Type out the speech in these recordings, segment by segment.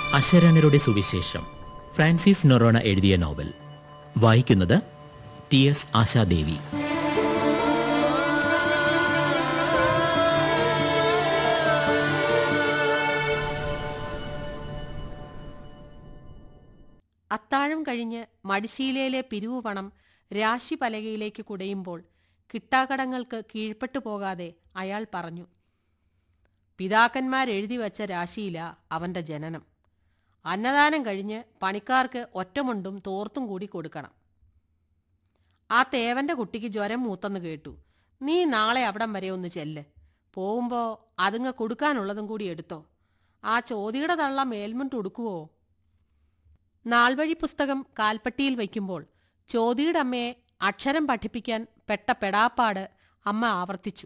അശരണരുടെ സുവിശേഷം ഫ്രാൻസിസ് നൊറോണ എഴുതിയ നോവൽ. വായിക്കുന്നത് ടി.എസ്. ആശാദേവി. അത്താഴം കഴിഞ്ഞ് മടിശീലയിലെ പിരിവു പണം രാശി പലകയിലേക്ക് കുടയുമ്പോൾ കിട്ടാക്കടങ്ങൾക്ക് കീഴ്പ്പെട്ടു പോകാതെ അയാൾ പറഞ്ഞു, പിതാക്കന്മാരെഴുതി വച്ച രാശിയില അവൻ്റെ ജനനം. അന്നദാനം കഴിഞ്ഞ് പണിക്കാർക്ക് ഒറ്റമുണ്ടും തോർത്തും കൂടി കൊടുക്കണം. ആ തേവൻ്റെ കുട്ടിക്ക് ജ്വരം മൂത്തെന്ന് കേട്ടു. നീ നാളെ അവിടം വരെ ഒന്ന് ചെല്ല്. പോകുമ്പോൾ അതുങ്ങ കൊടുക്കാനുള്ളതും കൂടി എടുത്തോ. ആ ചോദിയുടെ തള്ള മേൽമുണ്ട് ഉടുക്കുവോ? നാൾവഴി പുസ്തകം കാൽപ്പട്ടിയിൽ വയ്ക്കുമ്പോൾ ചോദിയുടെ അമ്മയെ അക്ഷരം പഠിപ്പിക്കാൻ പെട്ട പെടാപ്പാട് അമ്മ ആവർത്തിച്ചു.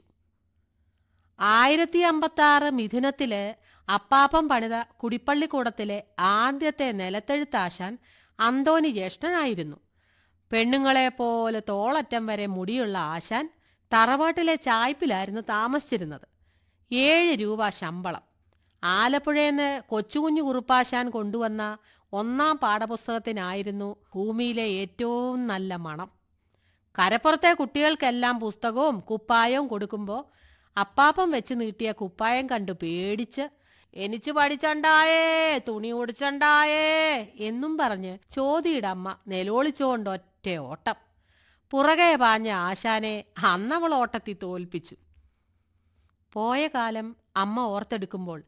1056 മിഥുനത്തില് അപ്പാപ്പം പണിത കുടിപ്പള്ളിക്കൂടത്തിലെ ആദ്യത്തെ നിലത്തെഴുത്താശാൻ അന്തോനി ജ്യേഷ്ഠനായിരുന്നു. പെണ്ണുങ്ങളെപ്പോലെ തോളറ്റം വരെ മുടിയുള്ള ആശാൻ തറവാട്ടിലെ ചായ്പിലായിരുന്നു താമസിച്ചിരുന്നത്. 7 രൂപ ശമ്പളം. ആലപ്പുഴയെന്ന് കൊച്ചുകുഞ്ഞു കുറുപ്പാശാൻ കൊണ്ടുവന്ന 1ാം പാഠപുസ്തകത്തിനായിരുന്നു ഭൂമിയിലെ ഏറ്റവും നല്ല മണം. കരപ്പുറത്തെ കുട്ടികൾക്കെല്ലാം പുസ്തകവും കുപ്പായവും കൊടുക്കുമ്പോൾ അപ്പാപ്പം വെച്ച് നീട്ടിയ കുപ്പായം കണ്ടു പേടിച്ച് എനിച്ചു പഠിച്ചണ്ടായേ, തുണി ഓടിച്ചണ്ടായേ എന്നും പറഞ്ഞ് ചോദിയുടെ അമ്മ നിലോളിച്ചോണ്ട് ഒറ്റ ഓട്ടം. പുറകെ പാഞ്ഞ ആശാനെ അന്നവൾ ഓട്ടത്തിൽ തോൽപ്പിച്ചു. പോയ കാലം അമ്മ ഓർത്തെടുക്കുമ്പോൾ